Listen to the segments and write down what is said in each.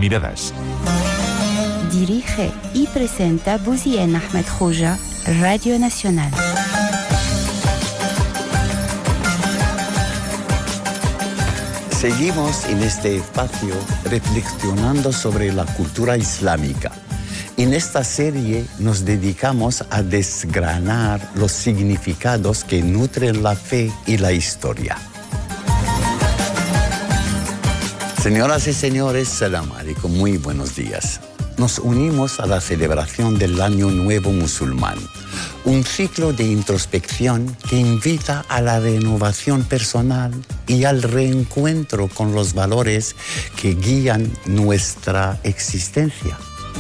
Miradas. Dirige y presenta Bouzien Ahmed Khouja, Radio Nacional. Seguimos en este espacio reflexionando sobre la cultura islámica. En esta serie nos dedicamos a desgranar los significados que nutren la fe y la historia. Señoras y señores, salam alaikum, muy buenos días. Nos unimos a la celebración del Año Nuevo Musulmán, un ciclo de introspección que invita a la renovación personal y al reencuentro con los valores que guían nuestra existencia.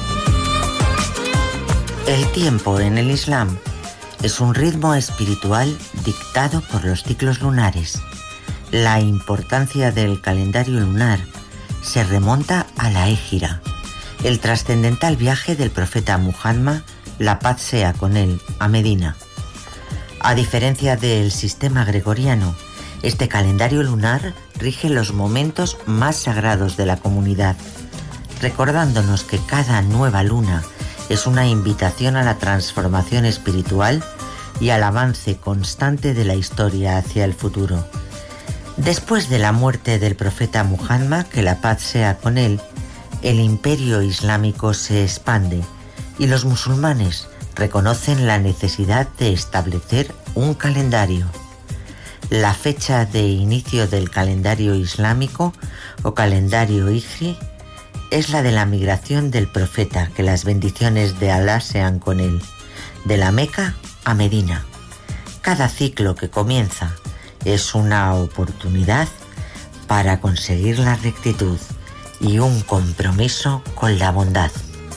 El tiempo en el Islam es un ritmo espiritual dictado por los ciclos lunares. La importancia del calendario lunar se remonta a la Égira, el trascendental viaje del profeta Muhammad, la paz sea con él, a Medina. A diferencia del sistema gregoriano, este calendario lunar rige los momentos más sagrados de la comunidad, recordándonos que cada nueva luna es una invitación a la transformación espiritual y al avance constante de la historia hacia el futuro. Después de la muerte del profeta Muhammad, que la paz sea con él, el imperio islámico se expande y los musulmanes reconocen la necesidad de establecer un calendario. La fecha de inicio del calendario islámico o calendario hijri es la de la migración del profeta, que las bendiciones de Alá sean con él, de la Meca a Medina. Cada ciclo que comienza es una oportunidad para conseguir la rectitud y un compromiso con la bondad.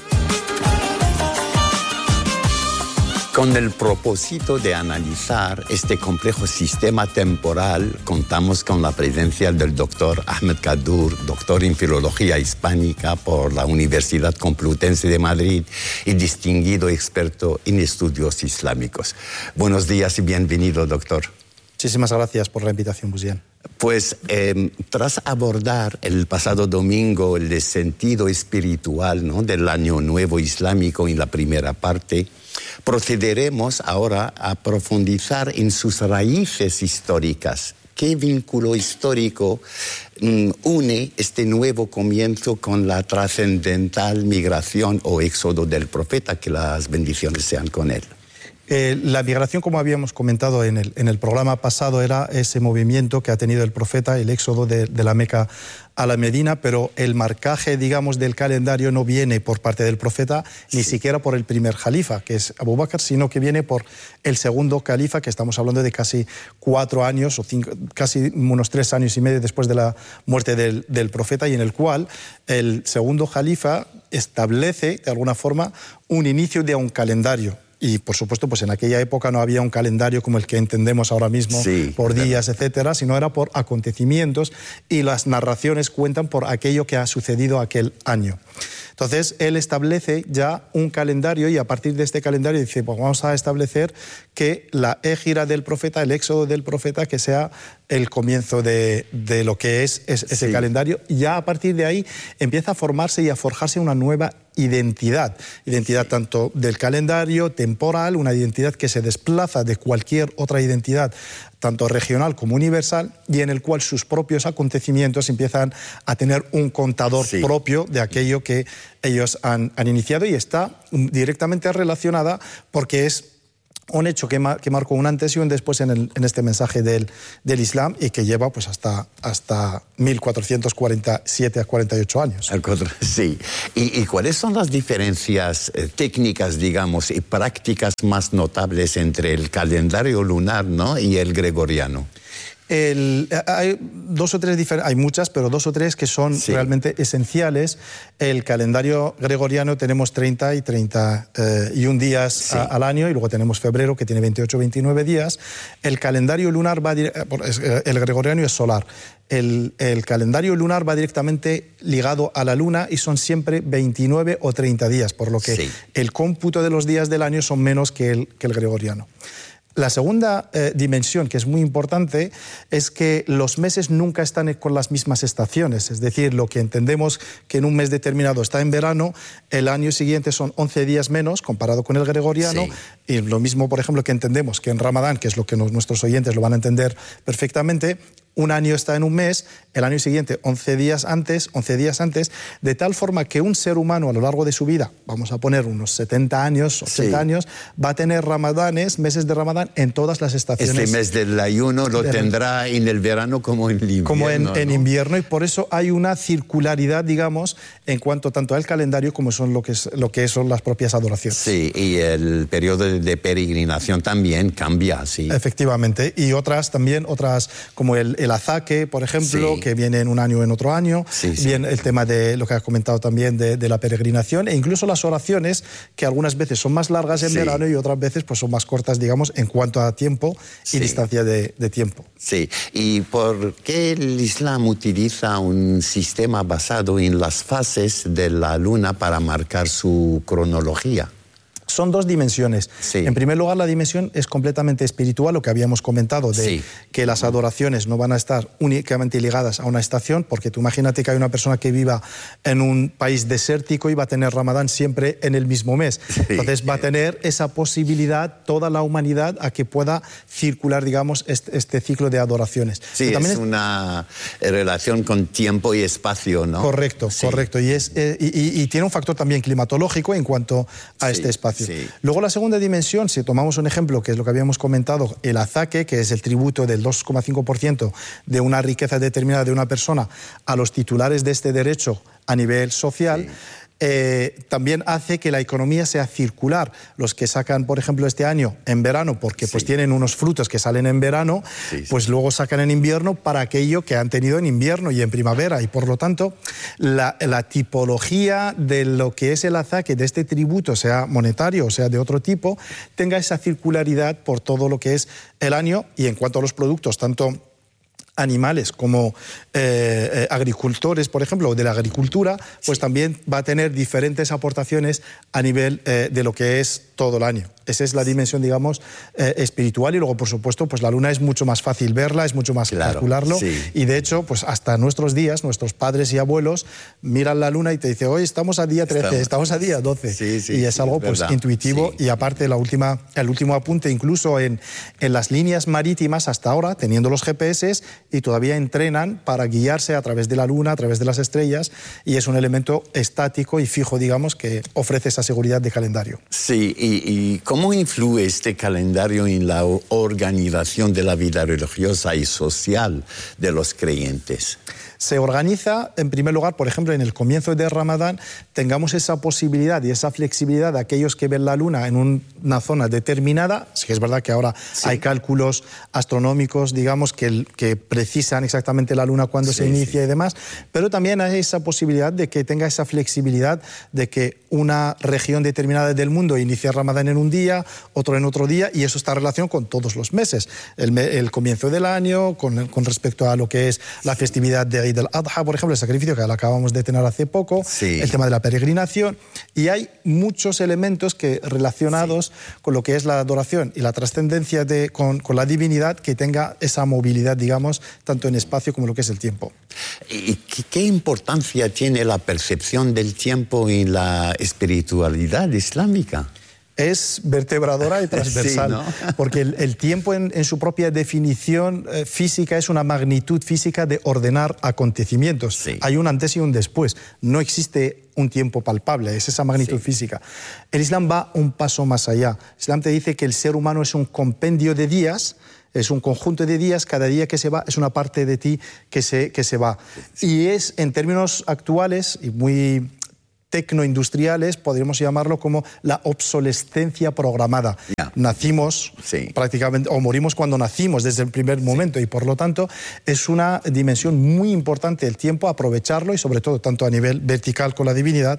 Con el propósito de analizar este complejo sistema temporal, contamos con la presencia del doctor Ahmed Kaddour, doctor en Filología Hispánica por la Universidad Complutense de Madrid y distinguido experto en estudios islámicos. Buenos días y bienvenido, doctor. Muchísimas gracias por la invitación, Bouzien. Pues tras abordar el pasado domingo el sentido espiritual, ¿no?, del Año Nuevo Islámico en la primera parte, procederemos ahora a profundizar en sus raíces históricas. ¿Qué vínculo histórico une este nuevo comienzo con la trascendental migración o éxodo del profeta? Que las bendiciones sean con él. La migración, como habíamos comentado en el programa pasado, era ese movimiento que ha tenido el profeta, el éxodo de la Meca a la Medina, pero el marcaje, digamos, del calendario no viene por parte del profeta, ni siquiera por el primer califa, que es Abu Bakr, sino que viene por el segundo califa, que estamos hablando de casi 4 años, o 5, casi unos 3 años y medio después de la muerte del profeta, y en el cual el segundo califa establece, de alguna forma, un inicio de un calendario. Y, por supuesto, pues en aquella época no había un calendario como el que entendemos ahora mismo, sí, por días, etcétera, sino era por acontecimientos, y las narraciones cuentan por aquello que ha sucedido aquel año. Entonces, él establece ya un calendario y a partir de este calendario dice, pues vamos a establecer que la égira del profeta, el éxodo del profeta, que sea el comienzo de lo que es ese sí, calendario. Y ya a partir de ahí empieza a formarse y a forjarse una nueva identidad tanto del calendario temporal, una identidad que se desplaza de cualquier otra identidad, tanto regional como universal, y en el cual sus propios acontecimientos empiezan a tener un contador sí, propio de aquello que ellos han iniciado, y está directamente relacionada porque es un hecho que marcó un antes y un después en este mensaje del Islam, y que lleva pues hasta 1447 a 48 años. Sí. ¿Y cuáles son las diferencias técnicas, digamos, y prácticas más notables entre el calendario lunar, ¿no?, y el gregoriano? Hay 2 o 3 hay muchas, pero 2 o 3 que son sí, realmente esenciales. El calendario gregoriano tenemos 30 y 31 días sí, al año, y luego tenemos febrero, que tiene 28 o 29 días. El calendario lunar el gregoriano es solar. El calendario lunar va directamente ligado a la luna y son siempre 29 o 30 días, por lo que sí, el cómputo de los días del año son menos que el gregoriano. La segunda dimensión, que es muy importante, es que los meses nunca están con las mismas estaciones. Es decir, lo que entendemos que en un mes determinado está en verano, el año siguiente son 11 días menos comparado con el gregoriano. Sí. Y lo mismo, por ejemplo, que entendemos que en Ramadán, que es lo que nuestros oyentes lo van a entender perfectamente, un año está en un mes, el año siguiente 11 días antes, de tal forma que un ser humano a lo largo de su vida, vamos a poner unos 70 años, 80 años, va a tener ramadanes, meses de Ramadán en todas las estaciones. Este mes del ayuno lo tendrá en el verano como en el invierno. Como en invierno, y por eso hay una circularidad, digamos, en cuanto tanto al calendario como son lo que son las propias adoraciones. Sí, y el periodo de peregrinación también cambia, sí. Efectivamente, y otras como el azaque, por ejemplo, que viene en un año en otro año, bien el tema de lo que has comentado también de la peregrinación, e incluso las oraciones, que algunas veces son más largas en verano y otras veces pues son más cortas, digamos, en cuanto a tiempo y distancia de tiempo. Sí, ¿y por qué el Islam utiliza un sistema basado en las fases de la luna para marcar su cronología? Son dos dimensiones. En primer lugar, la dimensión es completamente espiritual, lo que habíamos comentado, de que las adoraciones no van a estar únicamente ligadas a una estación, porque tú imagínate que hay una persona que viva en un país desértico y va a tener Ramadán siempre en el mismo mes. Entonces va a tener esa posibilidad toda la humanidad a que pueda circular, digamos, este ciclo de adoraciones. Sí, también es una relación con tiempo y espacio, ¿no? Correcto, correcto. Y tiene un factor también climatológico en cuanto a este espacio. Luego la segunda dimensión, si tomamos un ejemplo, que es lo que habíamos comentado, el azaque, que es el tributo del 2,5% de una riqueza determinada de una persona a los titulares de este derecho a nivel social, también hace que la economía sea circular. Los que sacan, por ejemplo, este año en verano, porque pues tienen unos frutos que salen en verano, pues luego sacan en invierno para aquello que han tenido en invierno y en primavera, y por lo tanto la tipología de lo que es el azaque de este tributo, sea monetario o sea de otro tipo, tenga esa circularidad por todo lo que es el año. Y en cuanto a los productos, tanto animales como agricultores, por ejemplo, o de la agricultura, pues también va a tener diferentes aportaciones a nivel de lo que es todo el año. Esa es la dimensión, digamos, espiritual. Y luego, por supuesto, pues la luna es mucho más fácil verla, es mucho más calcularlo. Y de hecho, pues hasta nuestros días, nuestros padres y abuelos miran la luna y te dicen, hoy estamos a día 13, estamos a día 12. Y es algo pues intuitivo. Y aparte, el último apunte, incluso en las líneas marítimas hasta ahora, teniendo los GPS, y todavía entrenan para guiarse a través de la luna, a través de las estrellas, y es un elemento estático y fijo, digamos, que ofrece esa seguridad de calendario. Sí, ¿y cómo influye este calendario en la organización de la vida religiosa y social de los creyentes? Se organiza, en primer lugar, por ejemplo, en el comienzo de Ramadán, tengamos esa posibilidad y esa flexibilidad de aquellos que ven la luna en una zona determinada. Sí que es verdad que ahora hay cálculos astronómicos, digamos, que precisan exactamente la luna cuando se inicia y demás, pero también hay esa posibilidad de que tenga esa flexibilidad de que una región determinada del mundo inicia Ramadán en un día, otro en otro día, y eso está en relación con todos los meses. El comienzo del año, con respecto a lo que es la festividad de del Adha, por ejemplo, el sacrificio que acabamos de tener hace poco, el tema de la peregrinación, y hay muchos elementos relacionados con lo que es la adoración y la trascendencia con la divinidad, que tenga esa movilidad, digamos, tanto en espacio como en lo que es el tiempo. ¿Y qué importancia tiene la percepción del tiempo en la espiritualidad islámica? Es vertebradora y transversal, porque el tiempo en su propia definición física es una magnitud física de ordenar acontecimientos. Hay un antes y un después, no existe un tiempo palpable, es esa magnitud física. El Islam va un paso más allá. El Islam te dice que el ser humano es un compendio de días, es un conjunto de días, cada día que se va es una parte de ti que se va. Y es, en términos actuales y muy tecnoindustriales, podríamos llamarlo como la obsolescencia programada. Nacimos prácticamente, o morimos cuando nacimos desde el primer momento, y por lo tanto es una dimensión muy importante el tiempo, aprovecharlo, y sobre todo tanto a nivel vertical con la divinidad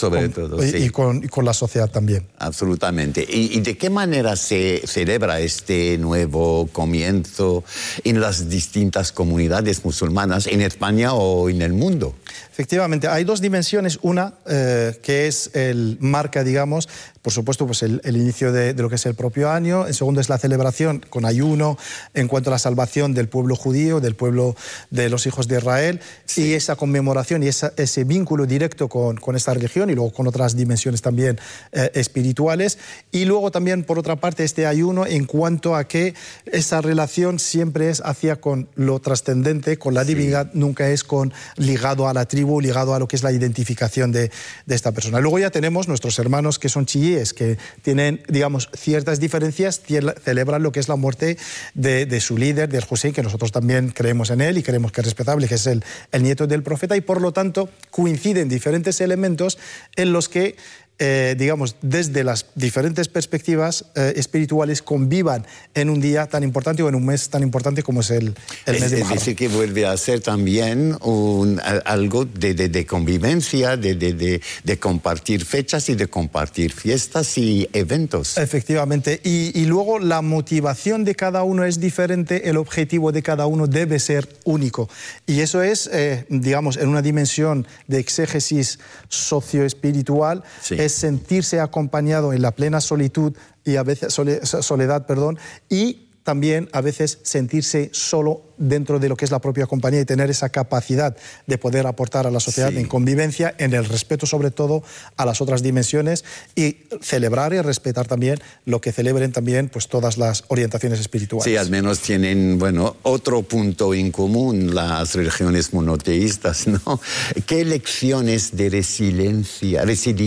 y con la sociedad también. Absolutamente. ¿Y de qué manera se celebra este nuevo comienzo en las distintas comunidades musulmanas en España o en el mundo? Efectivamente, hay dos dimensiones. Una, que es marca, digamos, por supuesto, pues el inicio de lo que es el propio año. En segundo, es la celebración con ayuno en cuanto a la salvación del pueblo judío, del pueblo de los hijos de Israel, y esa conmemoración y ese vínculo directo con esta religión y luego con otras dimensiones también espirituales. Y luego también, por otra parte, este ayuno en cuanto a que esa relación siempre es hacia con lo trascendente, con la divinidad, nunca es ligado a la tribu, ligado a lo que es la identificación de esta persona. Luego ya tenemos nuestros hermanos que son chiíes, que tienen, digamos, ciertas diferencias, celebran lo que es la muerte de su líder, del Hussein, que nosotros también creemos en él y creemos que es respetable, que es el nieto del profeta, y por lo tanto coinciden diferentes elementos en los que digamos, desde las diferentes perspectivas espirituales convivan en un día tan importante o en un mes tan importante como es el mes de Muharram. Es decir, que vuelve a ser también algo de convivencia, de compartir fechas y de compartir fiestas y eventos. Efectivamente. Y luego la motivación de cada uno es diferente, el objetivo de cada uno debe ser único. Y eso es, digamos, en una dimensión de exégesis socioespiritual, es sentirse acompañado en la plena solitud y a veces soledad, y también a veces sentirse solo dentro de lo que es la propia compañía y tener esa capacidad de poder aportar a la sociedad en convivencia, en el respeto sobre todo a las otras dimensiones, y celebrar y respetar también lo que celebren también pues todas las orientaciones espirituales. Sí, al menos tienen, bueno, otro punto en común las religiones monoteístas, ¿no? ¿Qué lecciones de resiliencia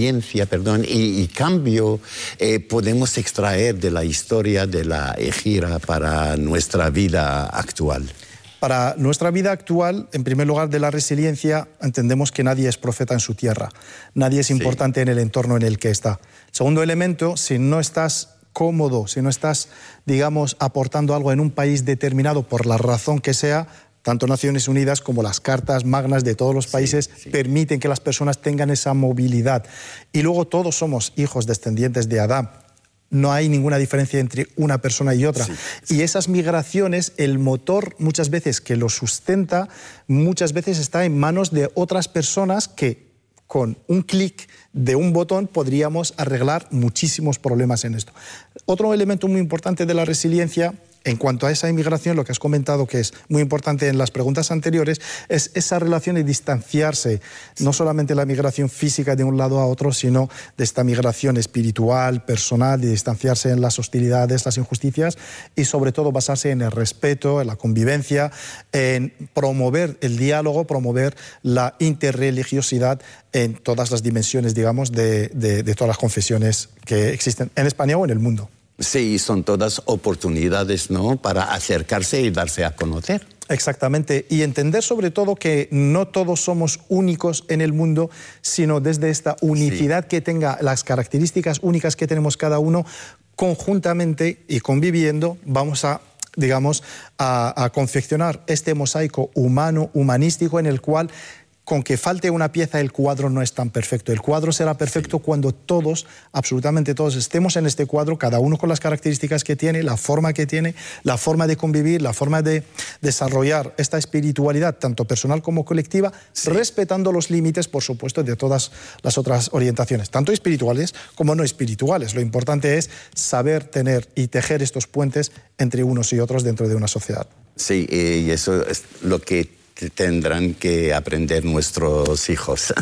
y cambio podemos extraer de la historia de la Égira para nuestra vida actual? Para nuestra vida actual, en primer lugar, de la resiliencia, entendemos que nadie es profeta en su tierra. Nadie es importante en el entorno en el que está. Segundo elemento, si no estás cómodo, si no estás, digamos, aportando algo en un país determinado por la razón que sea, tanto Naciones Unidas como las cartas magnas de todos los países permiten que las personas tengan esa movilidad. Y luego todos somos hijos descendientes de Adán. No hay ninguna diferencia entre una persona y otra. Y esas migraciones, el motor muchas veces que lo sustenta, muchas veces está en manos de otras personas que con un clic de un botón podríamos arreglar muchísimos problemas en esto. Otro elemento muy importante de la resiliencia, en cuanto a esa inmigración, lo que has comentado que es muy importante en las preguntas anteriores, es esa relación de distanciarse, no solamente la migración física de un lado a otro, sino de esta migración espiritual, personal, de distanciarse en las hostilidades, las injusticias, y sobre todo basarse en el respeto, en la convivencia, en promover el diálogo, promover la interreligiosidad en todas las dimensiones, digamos, de todas las confesiones que existen en España o en el mundo. Sí, son todas oportunidades, ¿no?, para acercarse y darse a conocer. Exactamente, y entender sobre todo que no todos somos únicos en el mundo, sino desde esta unicidad que tenga las características únicas que tenemos cada uno, conjuntamente y conviviendo, vamos a, digamos, a confeccionar este mosaico humano, humanístico, en el cual, con que falte una pieza, el cuadro no es tan perfecto. El cuadro será perfecto cuando todos, absolutamente todos, estemos en este cuadro, cada uno con las características que tiene, la forma que tiene, la forma de convivir, la forma de desarrollar esta espiritualidad, tanto personal como colectiva, respetando los límites, por supuesto, de todas las otras orientaciones, tanto espirituales como no espirituales. Lo importante es saber tener y tejer estos puentes entre unos y otros dentro de una sociedad. Sí, y eso es lo que tendrán que aprender nuestros hijos.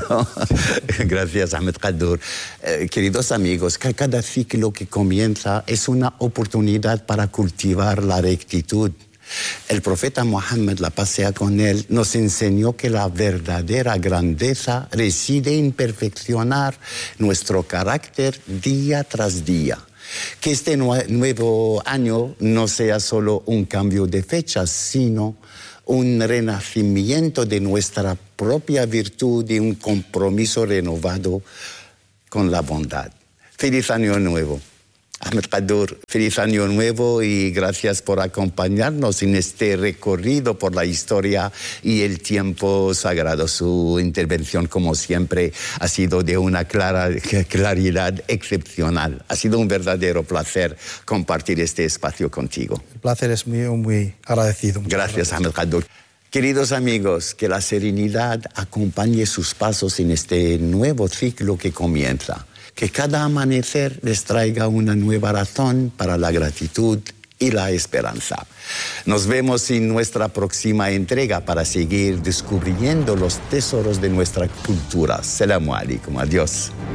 Gracias, Ahmed Kaddour. Queridos amigos, cada ciclo que comienza es una oportunidad para cultivar la rectitud. El profeta Mohammed, la paz sea con él, nos enseñó que la verdadera grandeza reside en perfeccionar nuestro carácter día tras día. Que este nuevo año no sea solo un cambio de fechas, sino un renacimiento de nuestra propia virtud y un compromiso renovado con la bondad. Feliz Año Nuevo. Ahmed Kaddour, feliz Año Nuevo y gracias por acompañarnos en este recorrido por la historia y el tiempo sagrado. Su intervención, como siempre, ha sido de una claridad excepcional. Ha sido un verdadero placer compartir este espacio contigo. El placer es mío, muy agradecido. Gracias, Ahmed Kaddour. Queridos amigos, que la serenidad acompañe sus pasos en este nuevo ciclo que comienza. Que cada amanecer les traiga una nueva razón para la gratitud y la esperanza. Nos vemos en nuestra próxima entrega para seguir descubriendo los tesoros de nuestra cultura. Selamu alaikum. Adiós.